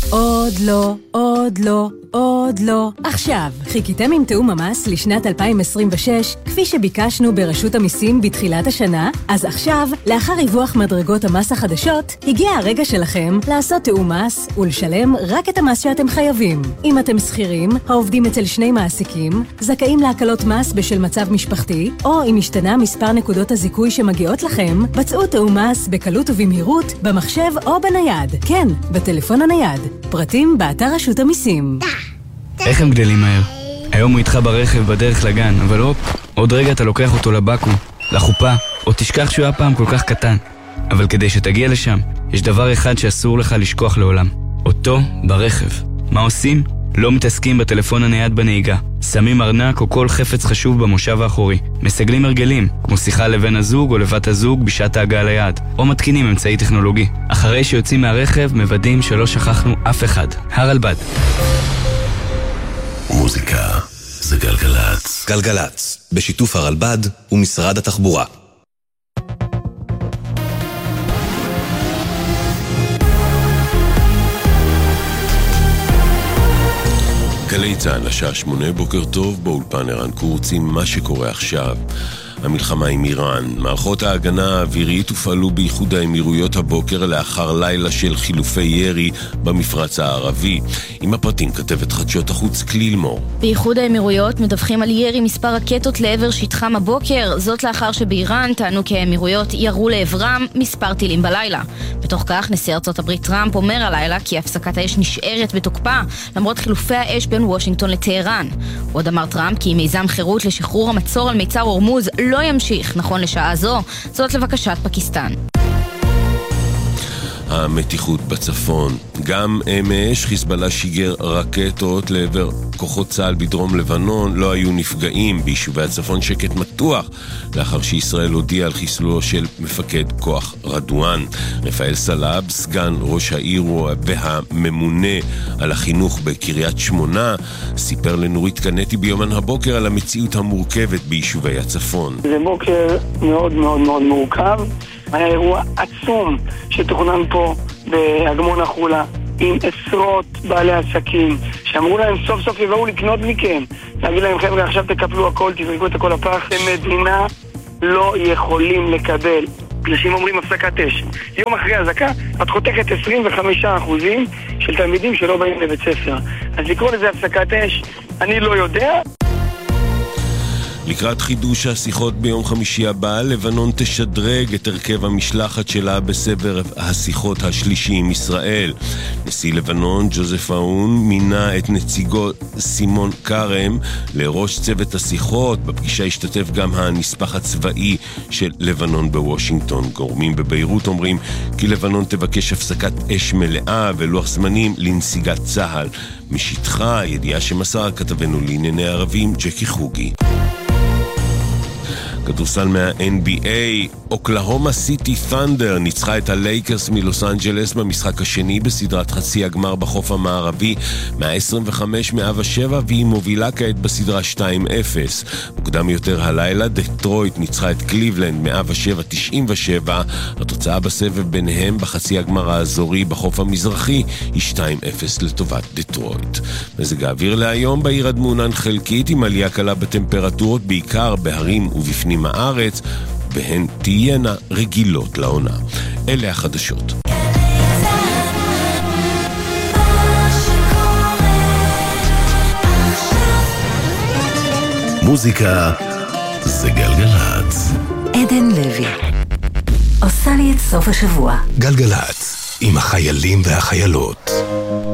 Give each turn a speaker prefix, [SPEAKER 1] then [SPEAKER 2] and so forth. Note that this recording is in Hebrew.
[SPEAKER 1] עוד לא, עוד לא, עוד לא. עכשיו, חיכיתם עם תאום המס לשנת 2026, כפי שביקשנו ברשות המיסים בתחילת השנה? אז עכשיו, לאחר ריווח מדרגות המס החדשות, הגיע הרגע שלכם לעשות תאום מס ולשלם רק את המס שאתם חייבים. אם אתם שכירים, העובדים אצל שני מעסיקים, זכאים להקלות מס בשל מצב משפחתי, או אם השתנה מספר נקודות הזיכוי שמגיעות לכם, בצעו תאום מס בקלות ובמהירות, במחשב או בנייד. כן, בטלפון הנייד. פרטים באתר רשות המיסים.
[SPEAKER 2] איך הם גדלים מהר? היום הוא איתך ברכב בדרך לגן, אבל עוד רגע אתה לוקח אותו לבקו"ם, לחופה, או תשכח שהוא היה פעם כל כך קטן. אבל כדי שתגיע לשם, יש דבר אחד שאסור לך לשכוח לעולם. אותו ברכב. מה עושים? לא מתעסקים בטלפון הנייד בנהיגה. שמים ארנק או כל חפץ חשוב במושב האחורי. מסגלים הרגלים, כמו שיחה לבן הזוג או לבת הזוג בשעת ההגעה ליעד. או מתקינים אמצעי טכנולוגי. אחרי שיוצאים מהרכב, מוודאים שלא שכחנו אף אחד. הרלב"ד.
[SPEAKER 3] מוזיקה זה גלגלץ. גלגלץ, בשיתוף הרלב"ד ומשרד התחבורה. גלי צה"ל השעה 8, בוקר טוב, באולפן ערן קורצי. מה שקורה עכשיו: המלחמה עם איראן. מערכות ההגנה האווירית הופעלו באיחוד האמירויות הבוקר לאחר לילה של חילופי ירי במפרץ הערבי. עם הפרטים כתבת חדשות החוץ קלילמור.
[SPEAKER 4] באיחוד האמירויות מדווחים על ירי מספר רקטות לעבר שטחם הבוקר, זאת לאחר שבאיראן טענו כי האמירויות ירו לעברם מספר טילים בלילה. בתוך כך נשיא ארצות הברית טראמפ אומר הלילה כי הפסקת האש נשארת בתוקפה למרות חילופי האש בין וושינגטון לטהרן. עוד אמר טראמפ כי מיזם חירות לשחרור המצור על מיצר הורמוז לא ימשיך נכון לשעה זו, זאת לבקשת פקיסטן.
[SPEAKER 3] המתיחות בצפון. גם אמש חיזבאללה שיגר רקטות לעבר כוחות צה"ל בדרום לבנון. לא היו נפגעים. ביישובי הצפון שקט מתוח לאחר שישראל הודיעה על חיסולו של מפקד כוח רדואן. רפאל סלאב, סגן ראש העיר והממונה על החינוך בקריית שמונה, סיפר לנורית קנטי ביומן הבוקר על המציאות המורכבת ביישובי הצפון.
[SPEAKER 5] זה בוקר מאוד מאוד מאוד מורכב. היה אירוע עצום שתוכנן פה באגמון החולה עם עשרות בעלי עסקים שאמרו להם סוף סוף יבואו לקנות מכם, להגיד להם חבר'ה עכשיו תקפלו הכל, תזרקו את הכל הפח. במדינה לא יכולים לקבל. אנשים אומרים הפסקת אש, יום אחרי הזקה את חותכת 25% של תלמידים שלא באים לבית ספר, אז לקרוא לזה הפסקת אש אני לא יודע.
[SPEAKER 3] לקראת חידוש השיחות ביום חמישי הבא, לבנון תשדרג את הרכב המשלחת שלה בסבב השיחות השלישי עם ישראל. נשיא לבנון ג'וזף אאון מינה את נציגו סימון קרם לראש צוות השיחות. בפגישה השתתף גם הנספח הצבאי של לבנון בוושינגטון. גורמים בביירות אומרים כי לבנון תבקש הפסקת אש מלאה ולוח זמנים לנסיגת צה"ל משטחה, ידיעה שמסר כתבנו לענייני ערבים ג'קי חוגי. כדורסל מה-NBA, אוקלהומה סיטי ת'נדר ניצחה את הלייקרס מלוס אנג'לס במשחק השני בסדרת חצי הגמר בחוף המערבי 125-107, והיא מובילה כעת בסדרה 2-0. מוקדם יותר הלילה דטרויט ניצחה את קליבלנד 107-97. התוצאה בסבב ביניהם בחצי הגמר האזורי בחוף המזרחי היא 2-0 לטובת דטרויט. מזג האוויר להיום: בעיר עד מעונן חלקית עם עלייה קלה בטמפרטורות, בעיקר בהרים ובפנים הארץ, והן תהיינה רגילות לעונה. אלה החדשות. מוזיקה זה גלגלץ.
[SPEAKER 1] עדן לוי עושה לי את סוף השבוע.
[SPEAKER 3] גלגלץ עם החיילים והחיילות.